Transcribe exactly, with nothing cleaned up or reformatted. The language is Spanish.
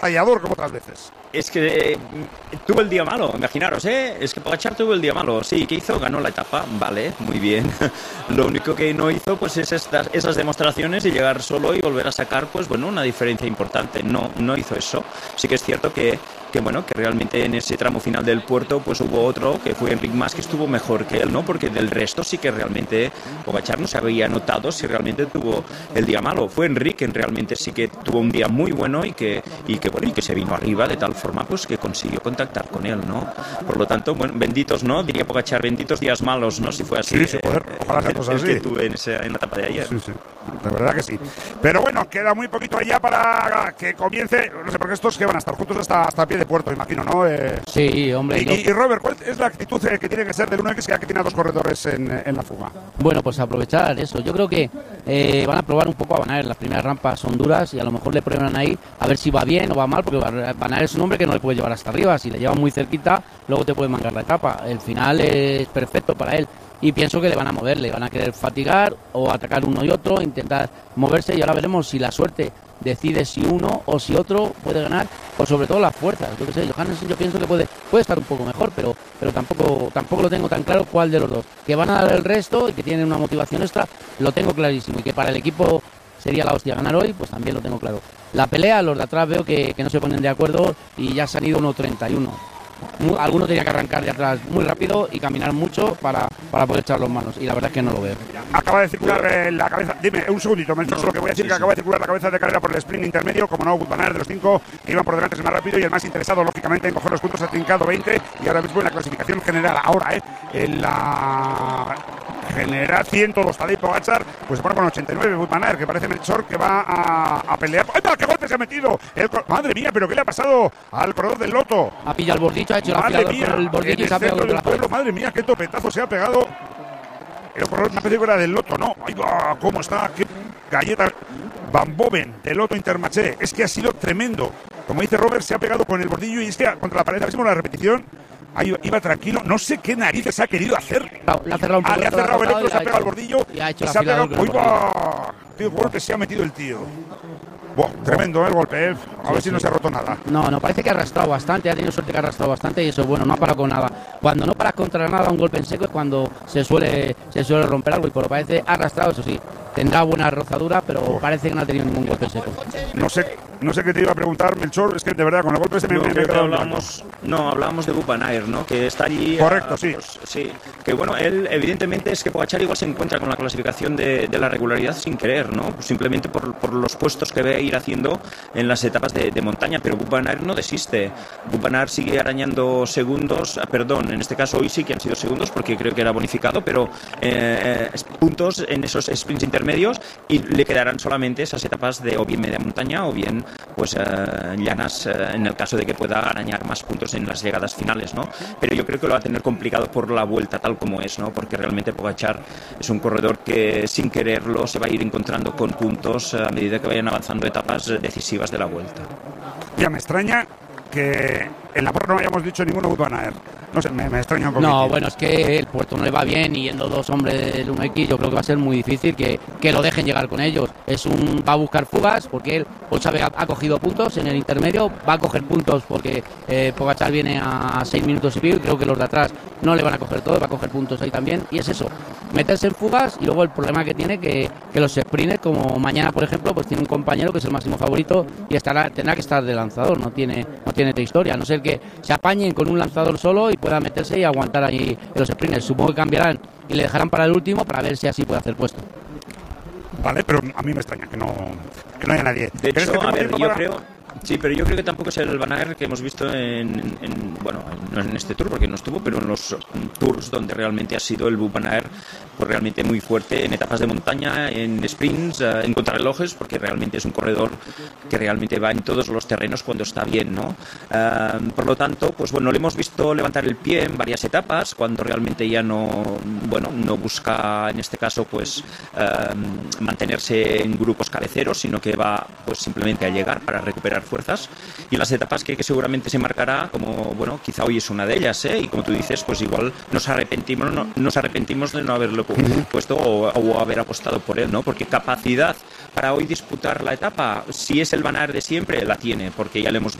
avasallador como otras veces. Es que eh, tuvo el día malo, imaginaros, ¿eh? Es que Pogačar tuvo el día malo. Sí, ¿qué hizo? Ganó la etapa, vale, muy bien. Lo único que no hizo, pues, es estas, esas demostraciones y llegar solo y volver a sacar, pues, bueno, una diferencia importante. No, no hizo eso. Sí que es cierto que, que, bueno, que realmente en ese tramo final del puerto, pues, hubo otro, que fue Enric Mas, que estuvo mejor que él, ¿no? Porque del resto sí que realmente Pogačar no se había notado si realmente tuvo el día malo. Fue Enric quien realmente sí que tuvo un día muy bueno y que, y que, bueno, y que se vino arriba de tal forma pues que consiguió contactar con él, ¿no? Por lo tanto, bueno, benditos, ¿no? Diría Pogačar, benditos días malos, ¿no? Si fue así. Sí, sí, joder, ojalá sea cosa el así. que tuve en, ese, en la etapa de ayer. Sí, sí, de verdad que sí. Pero bueno, queda muy poquito allá para que comience, no sé, porque estos que van a estar juntos hasta, hasta el pie de puerto, imagino, ¿no? Eh, sí, hombre. Y, yo... y, y Robert, ¿cuál es la actitud que tiene que ser del uno X que tiene a dos corredores en, en la fuga? Bueno, pues aprovechar eso. Yo creo que eh, van a probar un poco a Van Aert. Las primeras rampas son duras y a lo mejor le prueban ahí a ver si va bien o va mal, porque Van Aert es un hombre que no le puede llevar hasta arriba. Si le lleva muy cerquita, luego te puede mangar la etapa. El final es perfecto para él. Y pienso que le van a mover, le van a querer fatigar o atacar uno y otro, intentar moverse, y ahora veremos si la suerte decide si uno o si otro puede ganar, o sobre todo las fuerzas. Yo qué sé, Johannes yo pienso que puede, puede estar un poco mejor, pero, pero tampoco, tampoco lo tengo tan claro cuál de los dos. Que van a dar el resto y que tienen una motivación extra, lo tengo clarísimo. Y que para el equipo sería la hostia ganar hoy, pues también lo tengo claro. La pelea, los de atrás veo que, que no se ponen de acuerdo y ya se han ido uno treinta y uno. Alguno tenía que arrancar de atrás muy rápido y caminar mucho para, para poder echar los manos, y la verdad es que no lo veo. Acaba de circular eh, la cabeza, dime un segundito, me no, solo que voy a decir sí, que sí. acaba de circular la cabeza de carrera por el sprint intermedio, como no, Wout van Aert de los cinco que iban por delante es el más rápido y el más interesado lógicamente en coger los puntos, ha trincado veinte y ahora mismo en la clasificación general, ahora eh, en la general ciento dos Tadej Pogačar, pues se pone con ochenta y nueve Wout van Aert, que parece Melchor que va a, a pelear. ¡Ay, qué golpe se ha metido! El, madre mía, pero ¿qué le ha pasado al corredor del Loto? Ha pillado el bordillo, ha hecho la madre mía, el bordillo y se ha pegado del pueblo, madre mía, qué topetazo se ha pegado. El corredor, una película del Loto, ¿no? ¡Ay, va! ¿Cómo está? ¡Qué galleta! Van Boven, del Loto Intermarché. Es que ha sido tremendo. Como dice Robert, se ha pegado con el bordillo y es que contra la pared, hacemos la repetición. Ahí iba tranquilo, no sé qué narices ha querido hacer. No, le ha cerrado un poco. Ah, le ha cerrado el otro, se ha pegado el bordillo y, ha hecho y se ha pegado. ¡Uy, va! ¡Qué golpe se ha metido el tío! Buah, tremendo el golpe, ¿eh? A sí, ver si sí. no se ha roto nada. No, no, parece que ha arrastrado bastante, ha tenido suerte que ha arrastrado bastante y eso es bueno, no ha parado con nada. Cuando no paras contra nada, un golpe en seco es cuando se suele se suele romper algo y por lo parece ha arrastrado, eso sí. Tendrá buena rozadura, pero oh. parece que no ha tenido ningún golpe en seco. No sé, no sé qué te iba a preguntar, Melchor, es que de verdad con el golpe este me, no, me, me he quedado hablábamos, no, hablábamos de Wout van Aert, ¿no? Que está allí. Correcto, a, sí. Pues, sí. Que bueno, él evidentemente es que Pogačar igual se encuentra con la clasificación de, de la regularidad sin querer, ¿no? Pues simplemente por, por los puestos que ve ir haciendo en las etapas de, de montaña, pero Wout van Aert no desiste. Wout van Aert sigue arañando segundos, perdón, en este caso hoy sí que han sido segundos porque creo que era bonificado, pero eh, puntos en esos sprints intermedios y le quedarán solamente esas etapas de o bien media montaña o bien pues eh, llanas eh, en el caso de que pueda arañar más puntos en las llegadas finales, ¿no? Pero yo creo que lo va a tener complicado por la vuelta tal como es, ¿no? Porque realmente Pogačar es un corredor que sin quererlo se va a ir encontrando con puntos a medida que vayan avanzando etapas decisivas de la vuelta. Ya me extraña que en la prueba no hayamos dicho ninguno Wout van Aert. No sé, me, me extraña un poquito. No, bueno, es que el puerto no le va bien y yendo dos hombres del uno X yo creo que va a ser muy difícil que, que lo dejen llegar con ellos. Es un va a buscar fugas porque él, pues sabe, ha, ha cogido puntos en el intermedio, va a coger puntos porque eh, Pogačar viene a seis minutos y pico y creo que los de atrás no le van a coger todo, va a coger puntos ahí también y es eso, meterse en fugas y luego el problema que tiene que, que los sprinters, como mañana por ejemplo, pues tiene un compañero que es el máximo favorito y estará tendrá que estar de lanzador, no tiene, no tiene otra historia, a no ser que se apañen con un lanzador solo y pueda meterse y aguantar ahí en los sprinters. Supongo que cambiarán y le dejarán para el último para ver si así puede hacer puesto. Vale, pero a mí me extraña que no, que no haya nadie. De hecho, que a ver, yo para... creo... Sí, pero yo creo que tampoco es el Van Aert que hemos visto en, en, bueno, no en este tour porque no estuvo, pero en los tours donde realmente ha sido el Wout van Aert pues realmente muy fuerte en etapas de montaña, en sprints, en contrarrelojes, porque realmente es un corredor que realmente va en todos los terrenos cuando está bien, ¿no? Uh, por lo tanto, pues bueno, le hemos visto levantar el pie en varias etapas cuando realmente ya no, bueno, no busca en este caso pues uh, mantenerse en grupos cabeceros, sino que va pues simplemente a llegar para recuperar fuerzas y las etapas que, que seguramente se marcará como, bueno, quizá hoy es una de ellas, ¿eh? Y como tú dices, pues igual nos arrepentimos, no, nos arrepentimos de no haberlo puesto o, o haber apostado por él, ¿no? Porque capacidad para hoy disputar la etapa. Si es el Van Aert de siempre, la tiene, porque ya le hemos